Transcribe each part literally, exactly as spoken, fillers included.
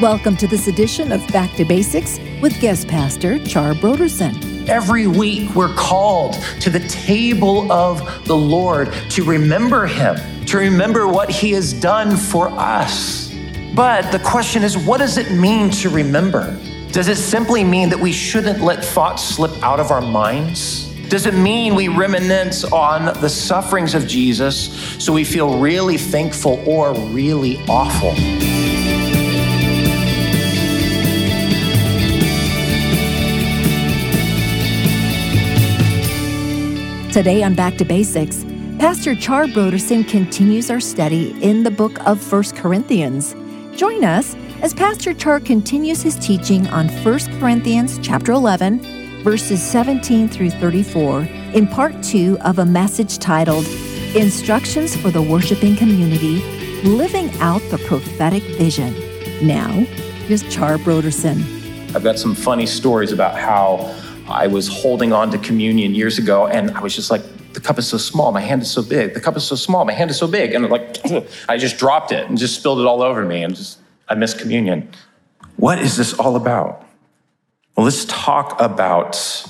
Welcome to this edition of Back to Basics with guest pastor Char Brodersen. Every week we're called to the table of the Lord to remember Him, to remember what He has done for us. But the question is, what does it mean to remember? Does it simply mean that we shouldn't let thoughts slip out of our minds? Does it mean we reminisce on the sufferings of Jesus so we feel really thankful or really awful? Today on Back to Basics, Pastor Char Brodersen continues our study in the book of First Corinthians. Join us as Pastor Char continues his teaching on First Corinthians chapter eleven, verses seventeen through thirty-four, in part two of a message titled, Instructions for the Worshiping Community, Living Out the Prophetic Vision. Now, here's Char Brodersen. I've got some funny stories about how I was holding on to communion years ago, and I was just like, the cup is so small, my hand is so big. The cup is so small, my hand is so big. And like, I just dropped it and just spilled it all over me, and just, I missed communion. What is this all about? Well, let's talk about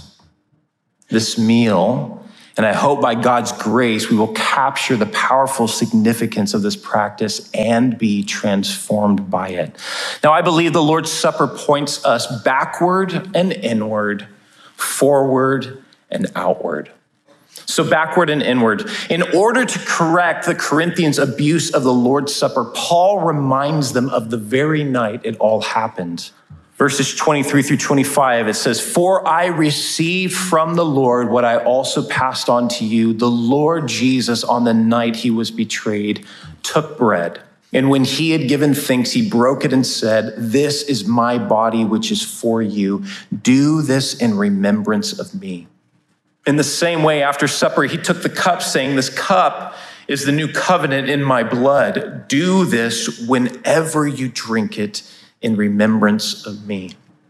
this meal, and I hope by God's grace, we will capture the powerful significance of this practice and be transformed by it. Now, I believe the Lord's Supper points us backward and inward, forward and outward. So backward and inward. In order to correct the Corinthians' abuse of the Lord's Supper, Paul reminds them of the very night it all happened. Verses twenty-three through twenty-five, it says, "For I received from the Lord what I also passed on to you. The Lord Jesus, on the night he was betrayed, took bread. And when he had given thanks, he broke it and said, 'This is my body, which is for you. Do this in remembrance of me.' In the same way, after supper, he took the cup, saying, 'This cup is the new covenant in my blood. Do this whenever you drink it in remembrance of me.'"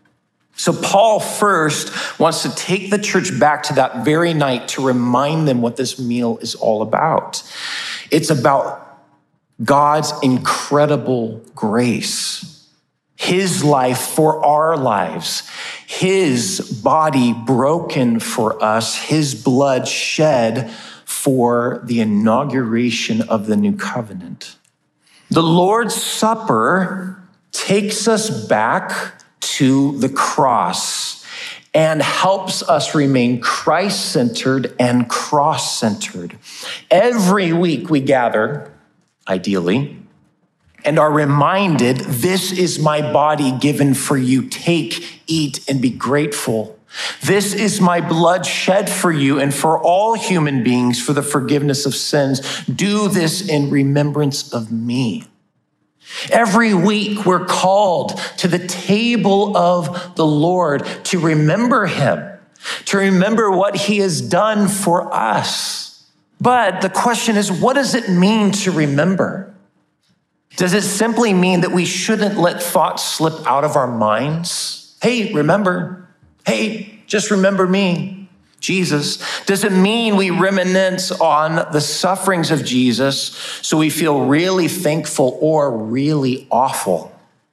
So Paul first wants to take the church back to that very night to remind them what this meal is all about. It's about God's incredible grace, his life for our lives, his body broken for us, his blood shed for the inauguration of the new covenant. The Lord's Supper takes us back to the cross and helps us remain Christ-centered and cross-centered. Every week we gather, ideally, and are reminded, "This is my body given for you. Take, eat, and be grateful. This is my blood shed for you and for all human beings for the forgiveness of sins. Do this in remembrance of me." Every week we're called to the table of the Lord to remember him, to remember what he has done for us. But the question is, what does it mean to remember? Does it simply mean that we shouldn't let thoughts slip out of our minds? Hey, remember. Hey, just remember me, Jesus. Does it mean we reminisce on the sufferings of Jesus so we feel really thankful or really awful?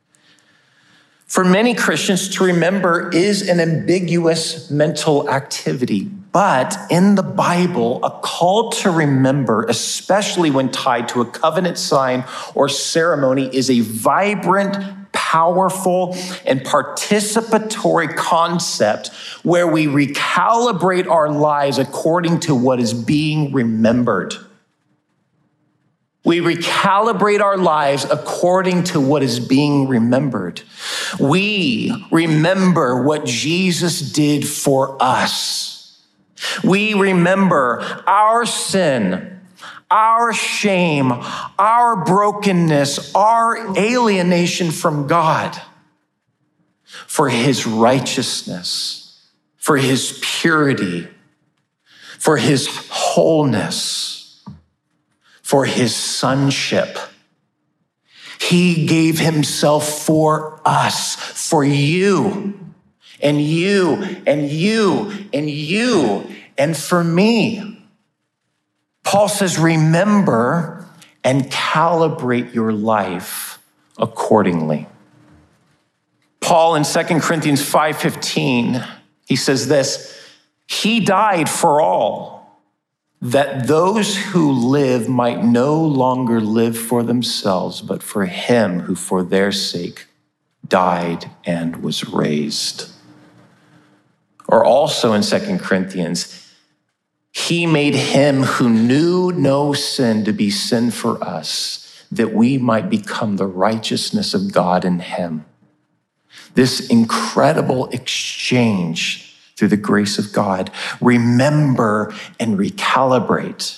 For many Christians, to remember is an ambiguous mental activity. But in the Bible, a call to remember, especially when tied to a covenant sign or ceremony, is a vibrant, powerful, and participatory concept where we recalibrate our lives according to what is being remembered. We recalibrate our lives according to what is being remembered. We remember what Jesus did for us. We remember our sin, our shame, our brokenness, our alienation from God, for his righteousness, for his purity, for his wholeness, for his sonship. He gave himself for us, for you, and you, and you, and you, and for me. Paul says, remember and calibrate your life accordingly. Paul in Second Corinthians five fifteen, he says this, he died for all, that those who live might no longer live for themselves, but for him who for their sake died and was raised. Or also in Second Corinthians, he made him who knew no sin to be sin for us, that we might become the righteousness of God in him. This incredible exchange through the grace of God. Remember and recalibrate.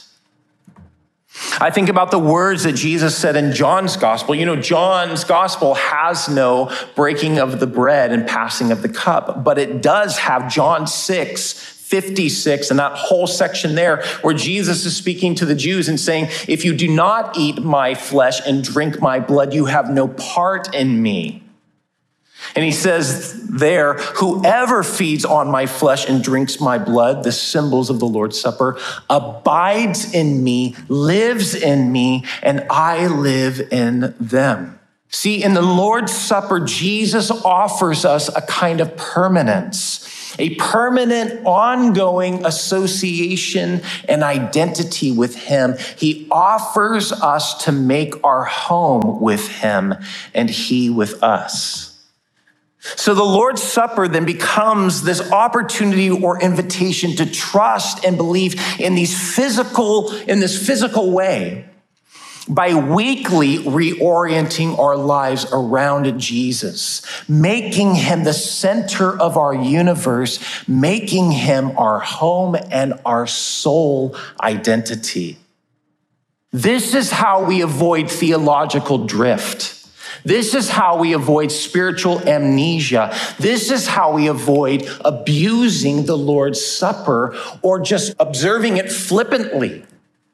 I think about the words that Jesus said in John's gospel. You know, John's gospel has no breaking of the bread and passing of the cup, but it does have John six fifty-six and that whole section there where Jesus is speaking to the Jews and saying, if you do not eat my flesh and drink my blood, you have no part in me. And he says there, whoever feeds on my flesh and drinks my blood, the symbols of the Lord's Supper, abides in me, lives in me, and I live in them. See, in the Lord's Supper, Jesus offers us a kind of permanence, a permanent, ongoing association and identity with him. He offers us to make our home with him and he with us. So the Lord's Supper then becomes this opportunity or invitation to trust and believe in these physical, in this physical way by weekly reorienting our lives around Jesus, making him the center of our universe, making him our home and our sole identity. This is how we avoid theological drift. This is how we avoid spiritual amnesia. This is how we avoid abusing the Lord's Supper or just observing it flippantly.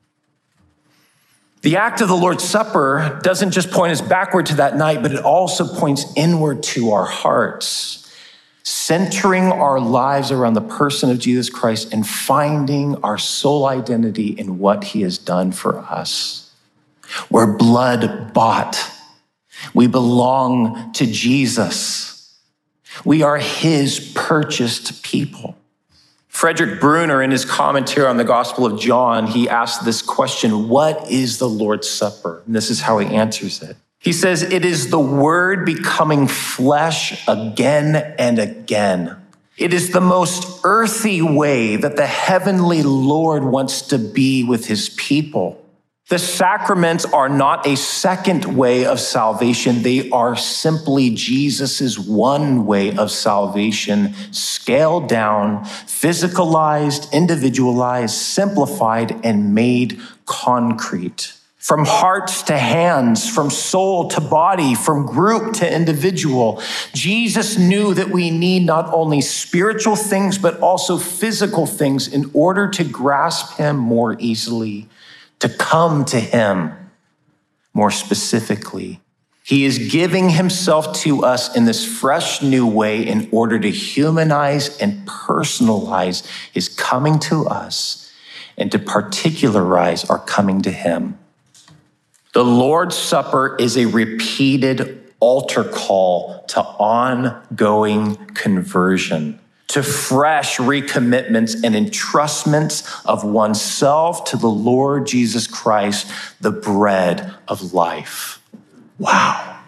The act of the Lord's Supper doesn't just point us backward to that night, but it also points inward to our hearts, centering our lives around the person of Jesus Christ and finding our sole identity in what he has done for us. We're blood bought. We belong to Jesus. We are his purchased people. Frederick Bruner, in his commentary on the Gospel of John, he asked this question, what is the Lord's Supper? And this is how he answers it. He says, it is the Word becoming flesh again and again. It is the most earthy way that the heavenly Lord wants to be with his people. The sacraments are not a second way of salvation. They are simply Jesus's one way of salvation, scaled down, physicalized, individualized, simplified, and made concrete. From hearts to hands, from soul to body, from group to individual. Jesus knew that we need not only spiritual things, but also physical things in order to grasp him more easily, to come to him more specifically. He is giving himself to us in this fresh new way in order to humanize and personalize his coming to us and to particularize our coming to him. The Lord's Supper is a repeated altar call to ongoing conversion, to fresh recommitments and entrustments of oneself to the Lord Jesus Christ, the bread of life. Wow.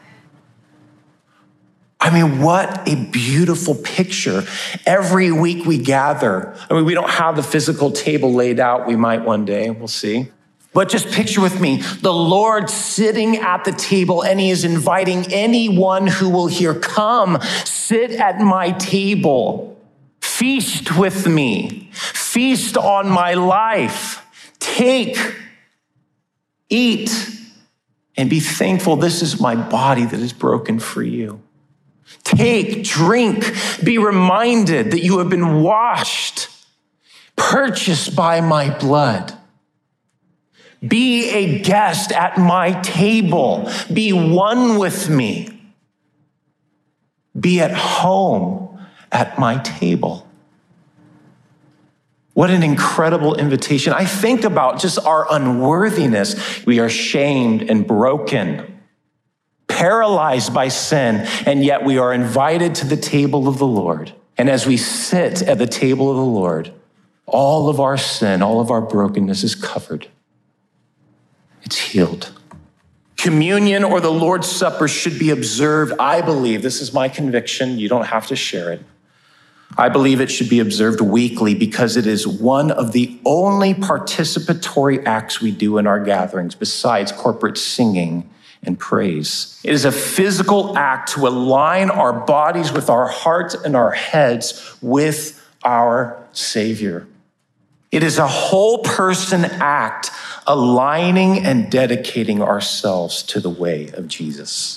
I mean, what a beautiful picture. Every week we gather. I mean, we don't have the physical table laid out. We might one day, we'll see. But just picture with me, the Lord sitting at the table and he is inviting anyone who will hear, come, sit at my table. Feast with me. Feast on my life. Take, eat, and be thankful. This is my body that is broken for you. Take, drink, be reminded that you have been washed, purchased by my blood. Be a guest at my table. Be one with me. Be at home at my table. What an incredible invitation. I think about just our unworthiness. We are shamed and broken, paralyzed by sin, and yet we are invited to the table of the Lord. And as we sit at the table of the Lord, all of our sin, all of our brokenness is covered. It's healed. Communion or the Lord's Supper should be observed, I believe, this is my conviction, you don't have to share it. I believe it should be observed weekly because it is one of the only participatory acts we do in our gatherings besides corporate singing and praise. It is a physical act to align our bodies with our hearts and our heads with our Savior. It is a whole person act aligning and dedicating ourselves to the way of Jesus.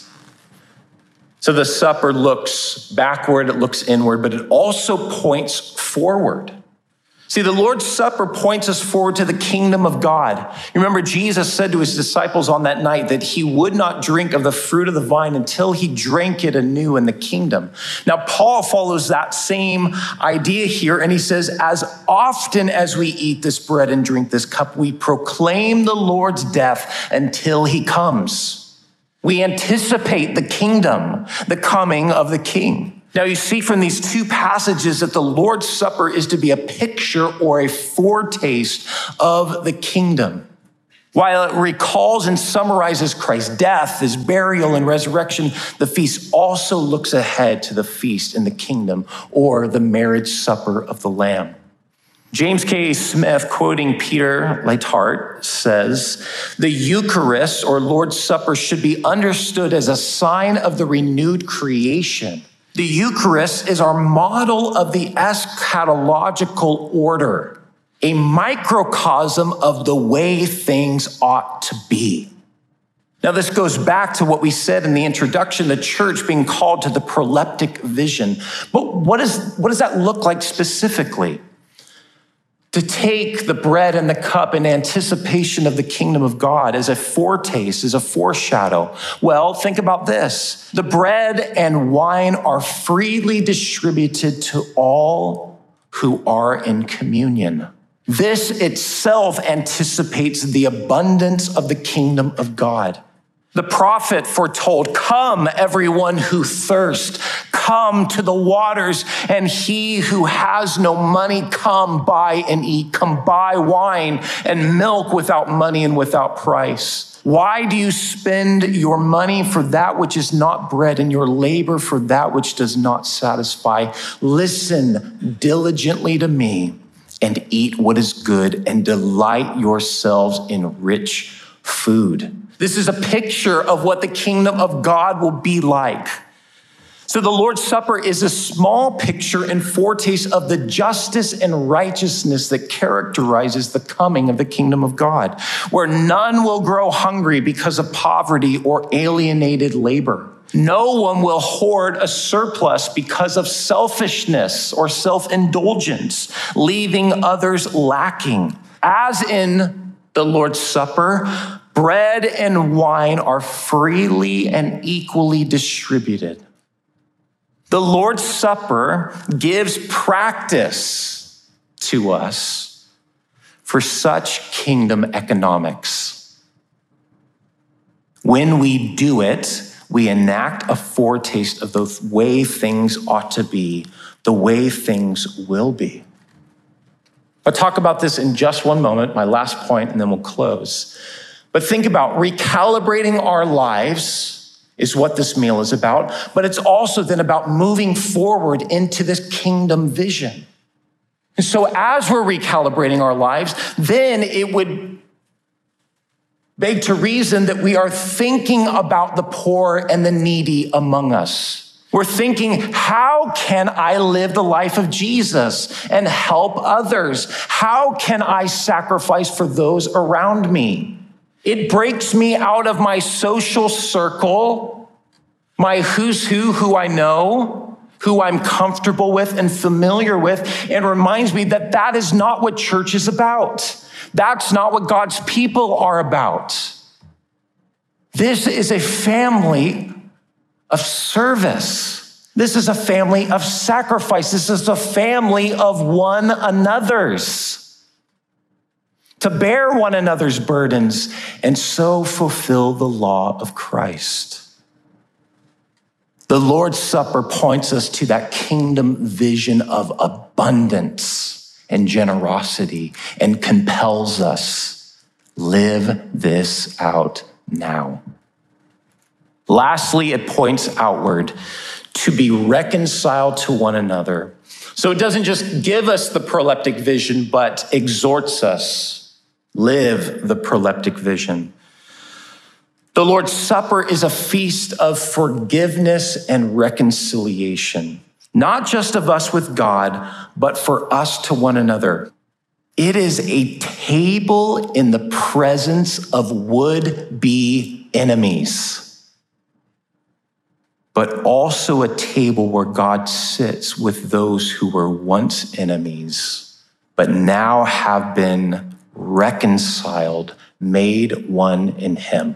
So the supper looks backward, it looks inward, but it also points forward. See, the Lord's Supper points us forward to the kingdom of God. You remember Jesus said to his disciples on that night that he would not drink of the fruit of the vine until he drank it anew in the kingdom. Now, Paul follows that same idea here, and he says, as often as we eat this bread and drink this cup, we proclaim the Lord's death until he comes. We anticipate the kingdom, the coming of the King. Now you see from these two passages that the Lord's Supper is to be a picture or a foretaste of the kingdom. While it recalls and summarizes Christ's death, his burial, and resurrection, the feast also looks ahead to the feast in the kingdom or the marriage supper of the Lamb. James K. Smith, quoting Peter Leithart, says, the Eucharist or Lord's Supper should be understood as a sign of the renewed creation. The Eucharist is our model of the eschatological order, a microcosm of the way things ought to be. Now, this goes back to what we said in the introduction, the church being called to the proleptic vision. But what, is, what does that look like specifically? To take the bread and the cup in anticipation of the kingdom of God as a foretaste, as a foreshadow. Well, think about this. The bread and wine are freely distributed to all who are in communion. This itself anticipates the abundance of the kingdom of God. The prophet foretold, come, everyone who thirsts, come to the waters, and he who has no money, come buy and eat. Come buy wine and milk without money and without price. Why do you spend your money for that which is not bread and your labor for that which does not satisfy? Listen diligently to me and eat what is good and delight yourselves in rich food. This is a picture of what the kingdom of God will be like. So the Lord's Supper is a small picture and foretaste of the justice and righteousness that characterizes the coming of the kingdom of God, where none will grow hungry because of poverty or alienated labor. No one will hoard a surplus because of selfishness or self-indulgence, leaving others lacking. As in the Lord's Supper, bread and wine are freely and equally distributed. The Lord's Supper gives practice to us for such kingdom economics. When we do it, we enact a foretaste of the way things ought to be, the way things will be. I'll talk about this in just one moment, my last point, and then we'll close. But think about recalibrating our lives is what this meal is about, but it's also then about moving forward into this kingdom vision. And so as we're recalibrating our lives, then it would beg to reason that we are thinking about the poor and the needy among us. We're thinking, how can I live the life of Jesus and help others? How can I sacrifice for those around me? It breaks me out of my social circle, my who's who, who I know, who I'm comfortable with and familiar with, and reminds me that that is not what church is about. That's not what God's people are about. This is a family of service. This is a family of sacrifice. This is a family of one another's. To bear one another's burdens and so fulfill the law of Christ. The Lord's Supper points us to that kingdom vision of abundance and generosity and compels us, live this out now. Lastly, it points outward to be reconciled to one another. So it doesn't just give us the proleptic vision, but exhorts us, live the proleptic vision. The Lord's Supper is a feast of forgiveness and reconciliation, not just of us with God, but for us to one another. It is a table in the presence of would-be enemies, but also a table where God sits with those who were once enemies, but now have been reconciled, made one in him.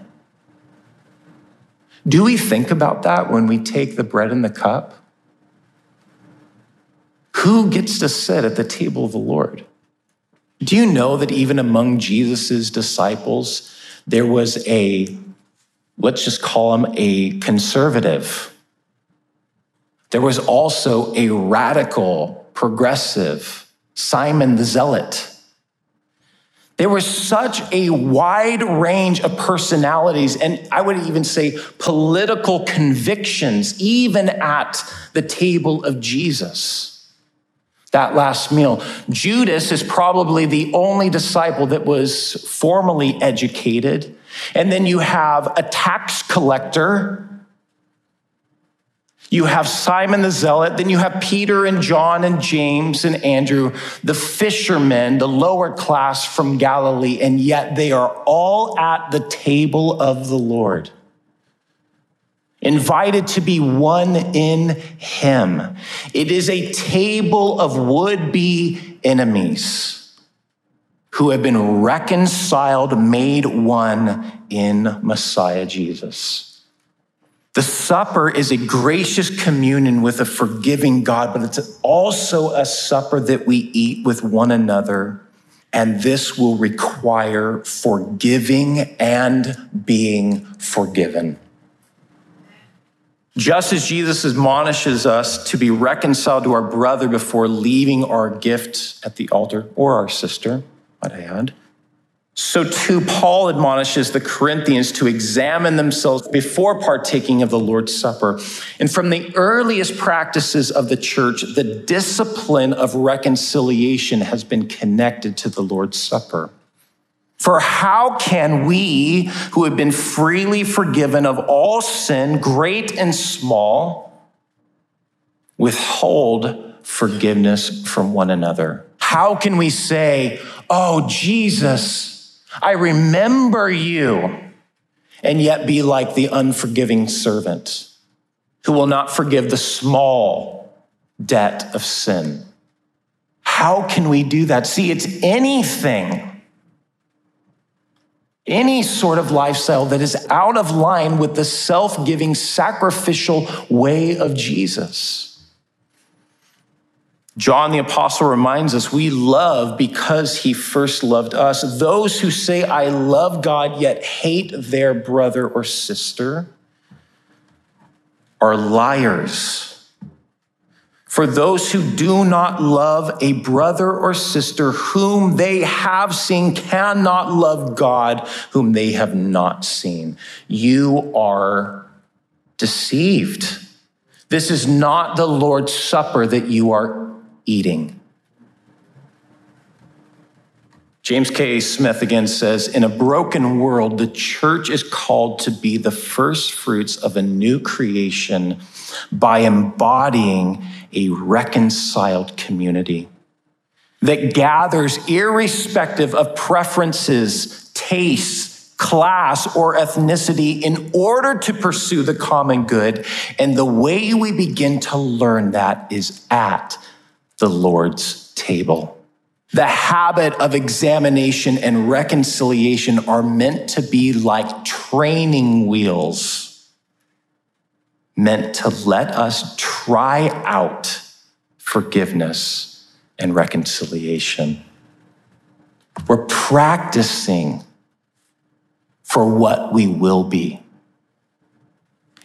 Do we think about that when we take the bread and the cup? Who gets to sit at the table of the Lord? Do you know that even among Jesus's disciples, there was a, let's just call him a conservative. There was also a radical, progressive, Simon the Zealot. There was such a wide range of personalities, and I would even say political convictions, even at the table of Jesus. That last meal. Judas is probably the only disciple that was formally educated. And then you have a tax collector. You have Simon the Zealot, then you have Peter and John and James and Andrew, the fishermen, the lower class from Galilee, and yet they are all at the table of the Lord, invited to be one in him. It is a table of would-be enemies who have been reconciled, made one in Messiah Jesus. The supper is a gracious communion with a forgiving God, but it's also a supper that we eat with one another, and this will require forgiving and being forgiven. Just as Jesus admonishes us to be reconciled to our brother before leaving our gift at the altar, or our sister, might I add, so too Paul admonishes the Corinthians to examine themselves before partaking of the Lord's Supper. And from the earliest practices of the church, the discipline of reconciliation has been connected to the Lord's Supper. For how can we, who have been freely forgiven of all sin, great and small, withhold forgiveness from one another? How can we say, oh, Jesus, I remember you, and yet be like the unforgiving servant who will not forgive the small debt of sin? How can we do that? See, it's anything, any sort of lifestyle that is out of line with the self-giving, sacrificial way of Jesus. John the Apostle reminds us we love because he first loved us. Those who say, I love God, yet hate their brother or sister are liars. For those who do not love a brother or sister whom they have seen cannot love God whom they have not seen. You are deceived. This is not the Lord's Supper that you are eating. James K. Smith again says, in a broken world, the church is called to be the first fruits of a new creation by embodying a reconciled community that gathers irrespective of preferences, tastes, class, or ethnicity in order to pursue the common good. And the way we begin to learn that is at the Lord's table. The habit of examination and reconciliation are meant to be like training wheels, meant to let us try out forgiveness and reconciliation. We're practicing for what we will be.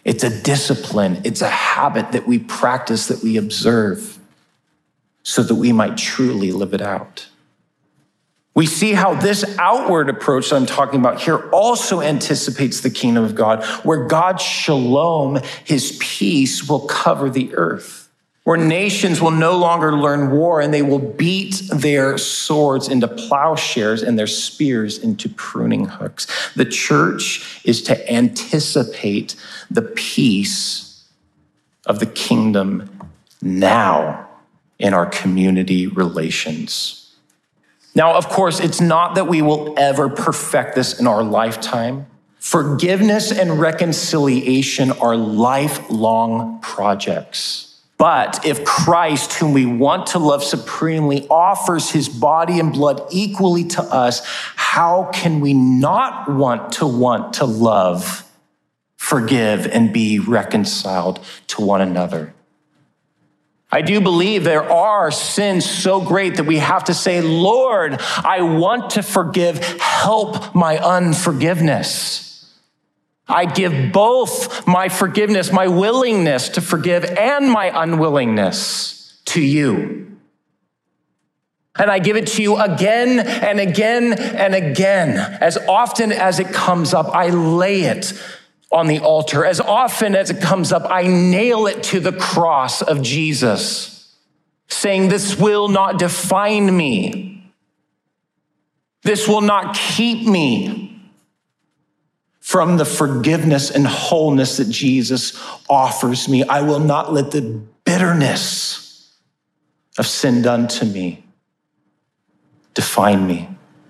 It's a discipline. It's a habit that we practice, that we observe, so that we might truly live it out. We see how this outward approach that I'm talking about here also anticipates the kingdom of God, where God's shalom, his peace, will cover the earth, where nations will no longer learn war and they will beat their swords into plowshares and their spears into pruning hooks. The church is to anticipate the peace of the kingdom now in our community relations. Now, of course, it's not that we will ever perfect this in our lifetime. Forgiveness and reconciliation are lifelong projects. But if Christ, whom we want to love supremely, offers his body and blood equally to us, how can we not want to want to love, forgive, and be reconciled to one another? I do believe there are sins so great that we have to say, Lord, I want to forgive. Help my unforgiveness. I give both my forgiveness, my willingness to forgive, and my unwillingness to you. And I give it to you again and again and again. As often as it comes up, I lay it on the altar. As often as it comes up, I nail it to the cross of Jesus, saying, this will not define me. This will not keep me from the forgiveness and wholeness that Jesus offers me. I will not let the bitterness of sin done to me define me.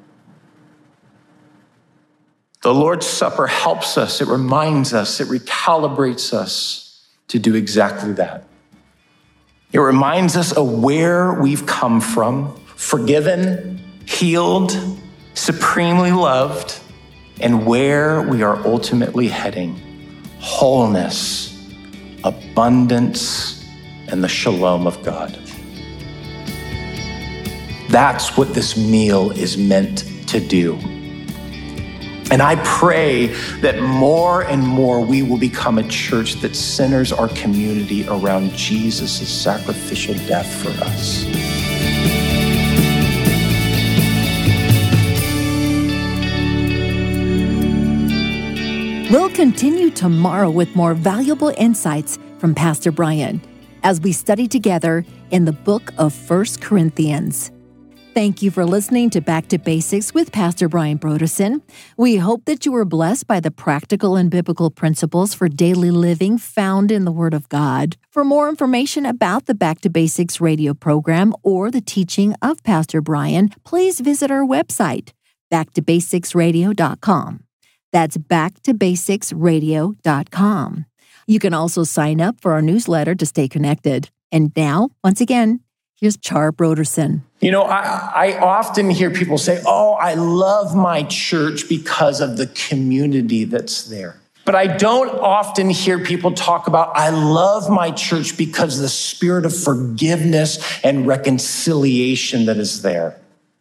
The Lord's Supper helps us, it reminds us, it recalibrates us to do exactly that. It reminds us of where we've come from, forgiven, healed, supremely loved, and where we are ultimately heading, wholeness, abundance, and the shalom of God. That's what this meal is meant to do. And I pray that more and more we will become a church that centers our community around Jesus' sacrificial death for us. We'll continue tomorrow with more valuable insights from Pastor Brian as we study together in the book of First Corinthians. Thank you for listening to Back to Basics with Pastor Brian Brodersen. We hope that you were blessed by the practical and biblical principles for daily living found in the Word of God. For more information about the Back to Basics radio program or the teaching of Pastor Brian, please visit our website, back to basics radio dot com. That's back to basics radio dot com. You can also sign up for our newsletter to stay connected. And now, once again, here's Char Brodersen. You know, I, I often hear people say, oh, I love my church because of the community that's there. But I don't often hear people talk about, I love my church because of the spirit of forgiveness and reconciliation that is there.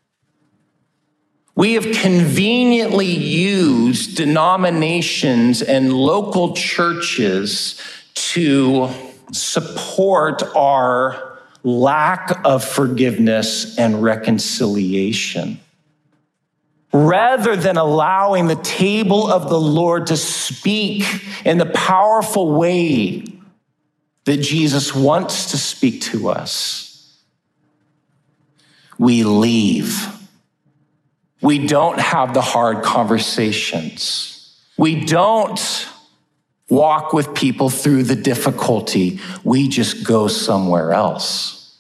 We have conveniently used denominations and local churches to support our lack of forgiveness and reconciliation, rather than allowing the table of the Lord to speak in the powerful way that Jesus wants to speak to us. We leave. We don't have the hard conversations. We don't walk with people through the difficulty. We just go somewhere else.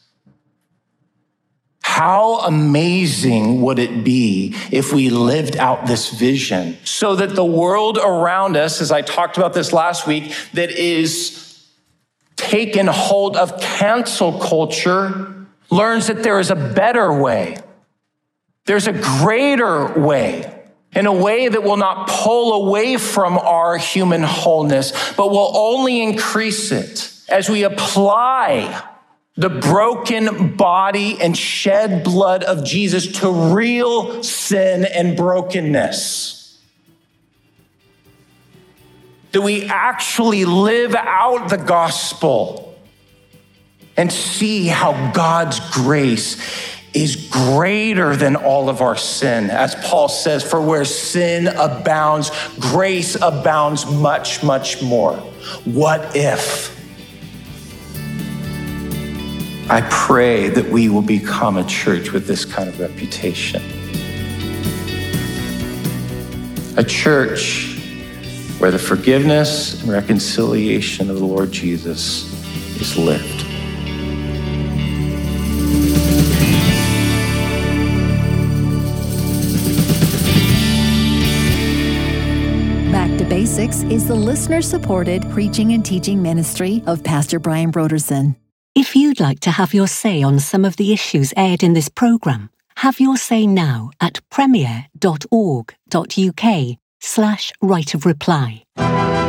How amazing would it be if we lived out this vision so that the world around us, as I talked about this last week, that is taken hold of cancel culture, learns that there is a better way. There's a greater way. In a way that will not pull away from our human wholeness, but will only increase it as we apply the broken body and shed blood of Jesus to real sin and brokenness. that we actually live out the gospel and see how God's grace is greater than all of our sin. As Paul says, for where sin abounds, grace abounds much, much more. What if? I pray that we will become a church with this kind of reputation. A church where the forgiveness and reconciliation of the Lord Jesus is lived. Back to Basics is the listener-supported preaching and teaching ministry of Pastor Brian Brodersen. If you'd like to have your say on some of the issues aired in this program, have your say now at premier dot org dot uk slash right of reply.